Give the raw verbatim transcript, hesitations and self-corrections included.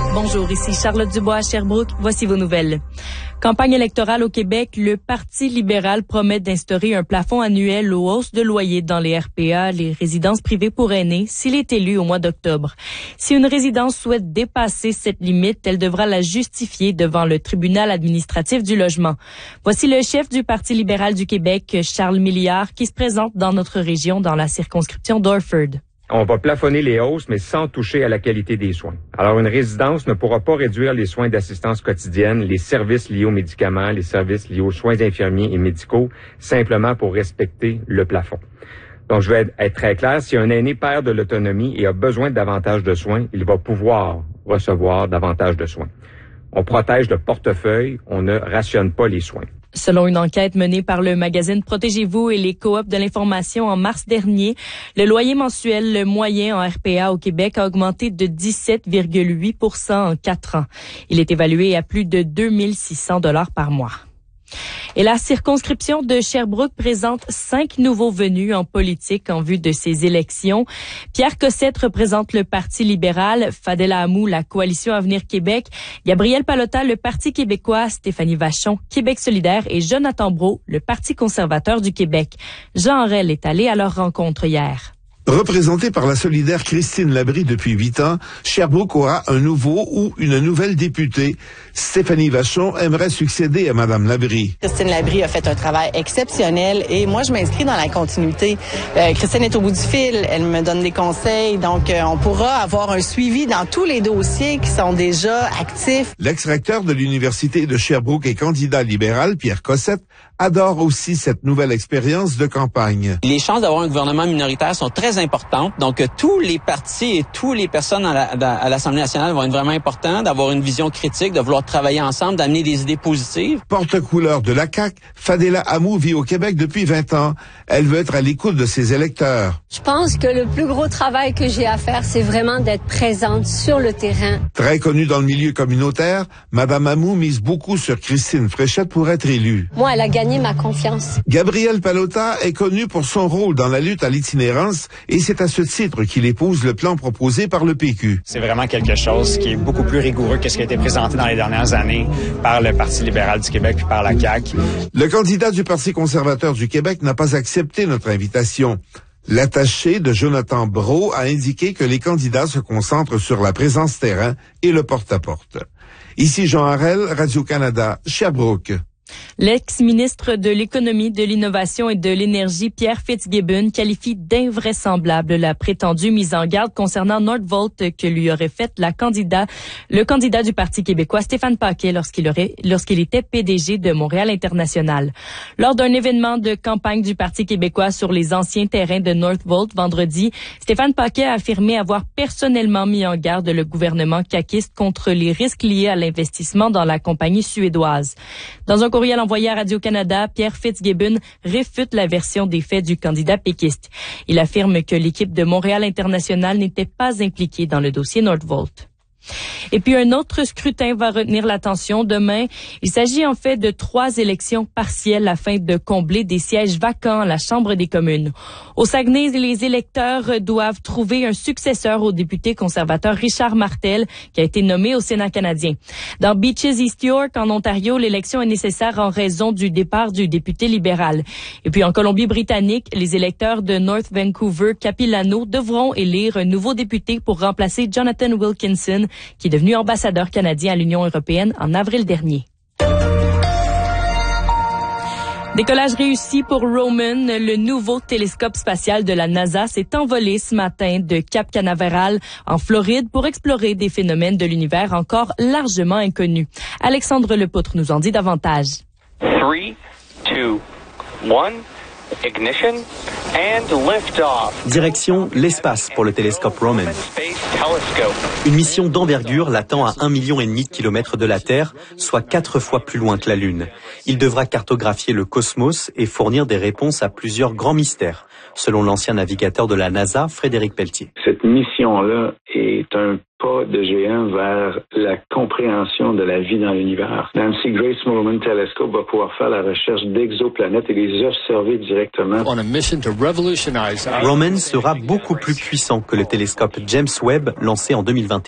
Bonjour, ici Charlotte Dubois à Sherbrooke. Voici vos nouvelles. Campagne électorale au Québec, le Parti libéral promet d'instaurer un plafond annuel aux hausses de loyer dans les R P A, les résidences privées pour aînés, s'il est élu au mois d'octobre. Si une résidence souhaite dépasser cette limite, elle devra la justifier devant le tribunal administratif du logement. Voici le chef du Parti libéral du Québec, Charles Milliard, qui se présente dans notre région dans la circonscription d'Orford. On va plafonner les hausses, mais sans toucher à la qualité des soins. Alors, une résidence ne pourra pas réduire les soins d'assistance quotidienne, les services liés aux médicaments, les services liés aux soins infirmiers et médicaux, simplement pour respecter le plafond. Donc, je vais être très clair, si un aîné perd de l'autonomie et a besoin de davantage de soins, il va pouvoir recevoir davantage de soins. On protège le portefeuille, on ne rationne pas les soins. Selon une enquête menée par le magazine Protégez-vous et les coops de l'information en mars dernier, le loyer mensuel moyen en R P A au Québec a augmenté de dix-sept virgule huit pour cent en quatre ans. Il est évalué à plus de deux mille six cents dollars par mois. Et la circonscription de Sherbrooke présente cinq nouveaux venus en politique en vue de ces élections. Pierre Cossette représente le Parti libéral, Fadela Amou, la Coalition Avenir Québec, Gabriel Pallotta, le Parti québécois, Stéphanie Vachon, Québec solidaire et Jonathan Brault, le Parti conservateur du Québec. Jean Harel est allé à leur rencontre hier. Représentée par la solidaire Christine Labrie depuis huit ans, Sherbrooke aura un nouveau ou une nouvelle députée. Stéphanie Vachon aimerait succéder à Madame Labrie. Christine Labrie a fait un travail exceptionnel et moi, je m'inscris dans la continuité. Euh, Christine est au bout du fil, elle me donne des conseils, donc euh, on pourra avoir un suivi dans tous les dossiers qui sont déjà actifs. L'ex-recteur de l'Université de Sherbrooke et candidat libéral, Pierre Cossette, adore aussi cette nouvelle expérience de campagne. Les chances d'avoir un gouvernement minoritaire sont très importantes. Donc, euh, tous les partis et toutes les personnes à, la, à l'Assemblée nationale vont être vraiment importants, d'avoir une vision critique, de vouloir travailler ensemble, d'amener des idées positives. Porte-couleur de la C A Q, Fadela Amou vit au Québec depuis vingt ans. Elle veut être à l'écoute de ses électeurs. Je pense que le plus gros travail que j'ai à faire, c'est vraiment d'être présente sur le terrain. Très connue dans le milieu communautaire, Madame Amou mise beaucoup sur Christine Fréchette pour être élue. Moi, elle a gagné ma confiance. Gabriel Pallotta est connu pour son rôle dans la lutte à l'itinérance et c'est à ce titre qu'il épouse le plan proposé par le P Q. C'est vraiment quelque chose qui est beaucoup plus rigoureux que ce qui a été présenté dans les dernières années par le Parti libéral du Québec puis par la C A Q. Le candidat du Parti conservateur du Québec n'a pas accepté notre invitation. L'attaché de Jonathan Brault a indiqué que les candidats se concentrent sur la présence terrain et le porte-à-porte. Ici Jean Harel, Radio-Canada, Sherbrooke. L'ex-ministre de l'Économie, de l'Innovation et de l'Énergie, Pierre Fitzgibbon, qualifie d'invraisemblable la prétendue mise en garde concernant Northvolt que lui aurait faite la candidat, le candidat du Parti québécois, Stéphane Paquet, lorsqu'il aurait, lorsqu'il était P D G de Montréal International. Lors d'un événement de campagne du Parti québécois sur les anciens terrains de Northvolt vendredi, Stéphane Paquet a affirmé avoir personnellement mis en garde le gouvernement caquiste contre les risques liés à l'investissement dans la compagnie suédoise. Dans un courriel envoyé à Radio-Canada, Pierre Fitzgibbon réfute la version des faits du candidat péquiste. Il affirme que l'équipe de Montréal International n'était pas impliquée dans le dossier Northvolt. Et puis un autre scrutin va retenir l'attention demain. Il s'agit en fait de trois élections partielles afin de combler des sièges vacants à la Chambre des communes. Au Saguenay, les électeurs doivent trouver un successeur au député conservateur Richard Martel, qui a été nommé au Sénat canadien. Dans Beaches East York, en Ontario, l'élection est nécessaire en raison du départ du député libéral. Et puis en Colombie-Britannique, les électeurs de North Vancouver, Capilano, devront élire un nouveau député pour remplacer Jonathan Wilkinson, qui est devenu ambassadeur canadien à l'Union européenne en avril dernier. Décollage réussi pour Roman. Le nouveau télescope spatial de la NASA s'est envolé ce matin de Cap Canaveral en Floride pour explorer des phénomènes de l'univers encore largement inconnus. Alexandre Lepoutre nous en dit davantage. three, two, one, ignition and lift-off. Direction l'espace pour le télescope Roman. Une mission d'envergure l'attend à un million et demi de kilomètres de la Terre, soit quatre fois plus loin que la Lune. Il devra cartographier le cosmos et fournir des réponses à plusieurs grands mystères, selon l'ancien navigateur de la NASA, Frédéric Pelletier. Cette mission-là est un pas de géant vers la compréhension de la vie dans l'univers. Nancy Grace Moorman Telescope va pouvoir faire la recherche d'exoplanètes et les observer directement. Roman sera beaucoup plus puissant que le télescope James Webb lancé en deux mille vingt et un.